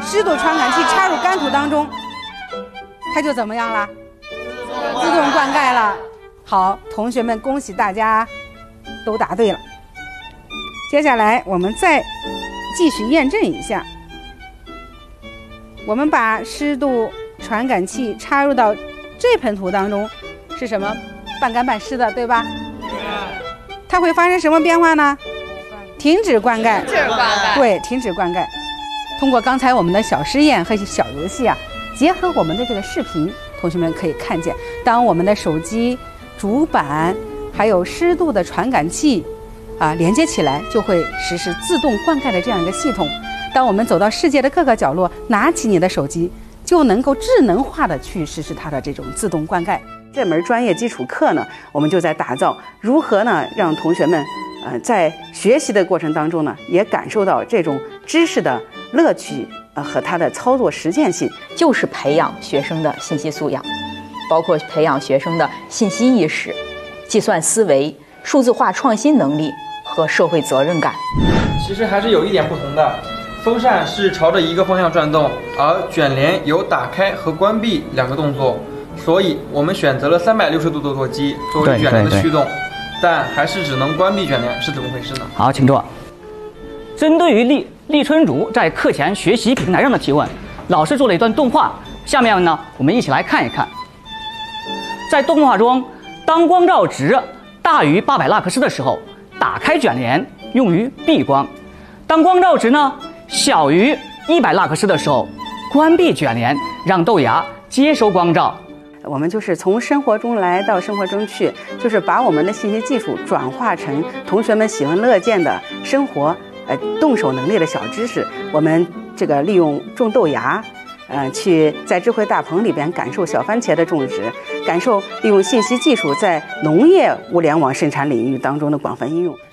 湿度传感器插入干土当中，它就怎么样了？自动灌溉了。好，同学们，恭喜大家都答对了。接下来我们再继续验证一下。我们把湿度传感器插入到这盆土当中，是什么？半干半湿的，对吧？它会发生什么变化呢？停止灌溉。对，停止灌溉。通过刚才我们的小实验和小游戏啊，结合我们的这个视频，同学们可以看见，当我们的手机、主板还有湿度的传感器连接起来，就会实施自动灌溉的这样一个系统。当我们走到世界的各个角落，拿起你的手机，就能够智能化的去实施它的这种自动灌溉。这门专业基础课呢，我们就在打造如何呢让同学们在学习的过程当中呢，也感受到这种知识的乐趣和它的操作实践性， 就是培养学生的信息素养，包括培养学生的信息意识、计算思维、数字化创新能力和社会责任感。 其实还是有一点不同的，风扇是朝着一个方向转动，而卷帘有打开和关闭两个动作，所以我们选择了360度的舵机作为卷帘的驱动，但还是只能关闭卷帘，是怎么回事呢？ 好，请坐。针对于立春竹在课前学习平台上的提问，老师做了一段动画，下面呢我们一起来看一看。在动画中，当光照值大于800拉克斯的时候，打开卷帘用于避光；当光照值呢小于100拉克斯的时候，关闭卷帘，让豆芽接收光照。 我们就是从生活中来到生活中去，就是把我们的信息技术转化成同学们喜闻乐见的生活动手能力的小知识。我们这个利用种豆芽去在智慧大棚里边感受小番茄的种植，感受利用信息技术在农业物联网生产领域当中的广泛应用。